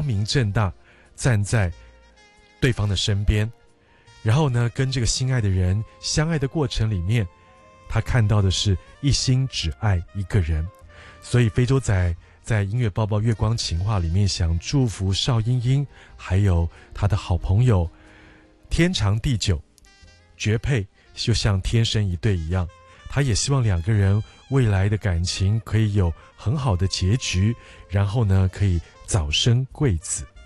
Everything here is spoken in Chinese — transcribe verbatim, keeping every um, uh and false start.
明正大站在对方的身边，然后呢，跟这个心爱的人相爱的过程里面，他看到的是一心只爱一个人。所以非洲仔在音乐抱抱月光情话里面想祝福邵英英还有他的好朋友天长地久，绝配，就像天生一对一样。他也希望两个人未来的感情可以有很好的结局，然后呢可以早生贵子。